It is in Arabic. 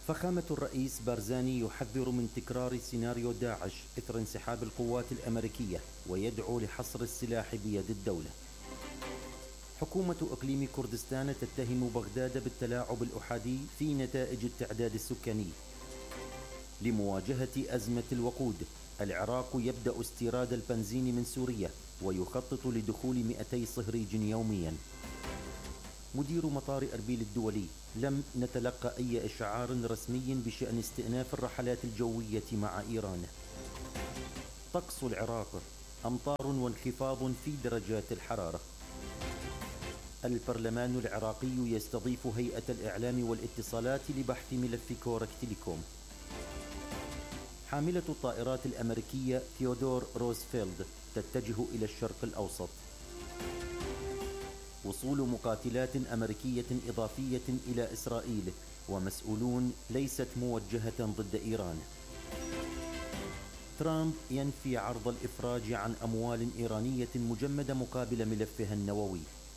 فخامة الرئيس بارزاني يحذر من تكرار سيناريو داعش إثر انسحاب القوات الأمريكية ويدعو لحصر السلاح بيد الدولة. حكومة إقليم كردستان تتهم بغداد بالتلاعب الأحادي في نتائج التعداد السكاني. لمواجهة أزمة الوقود، العراق يبدأ استيراد البنزين من سوريا ويخطط لدخول 200 صهريج يوميا. مدير مطار أربيل الدولي: لم نتلقى أي إشعار رسمي بشأن استئناف الرحلات الجوية مع إيران. طقس العراق: أمطار وانخفاض في درجات الحرارة. البرلمان العراقي يستضيف هيئة الإعلام والاتصالات لبحث ملف كورك تيليكوم. حاملة الطائرات الأمريكية ثيودور روزفلد تتجه إلى الشرق الأوسط. وصول مقاتلات أمريكية إضافية إلى إسرائيل ومسؤولون ليست موجهة ضد إيران. ترامب ينفي عرض الإفراج عن أموال إيرانية مجمدة مقابل ملفها النووي.